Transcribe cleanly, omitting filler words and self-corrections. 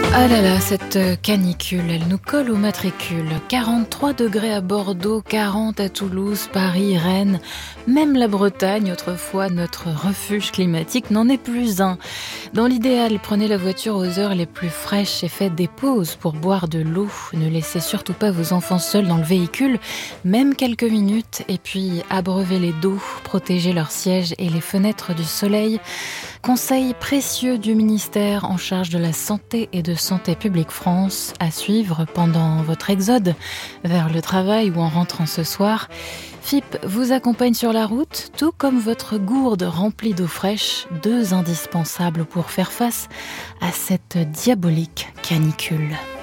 Ah là là, cette canicule, elle nous colle aux matricules. 43 degrés à Bordeaux, 40 à Toulouse, Paris, Rennes. Même la Bretagne, autrefois notre refuge climatique, n'en est plus un. Dans l'idéal, prenez la voiture aux heures les plus fraîches et faites des pauses pour boire de l'eau. Ne laissez surtout pas vos enfants seuls dans le véhicule, même quelques minutes. Et puis, abreuvez-les d'eau, protégez leurs sièges et les fenêtres du soleil. Conseil précieux du ministère en charge de la santé et de Santé publique France à suivre pendant votre exode vers le travail ou en rentrant ce soir. FIP vous accompagne sur la route, tout comme votre gourde remplie d'eau fraîche, deux indispensables pour faire face à cette diabolique canicule.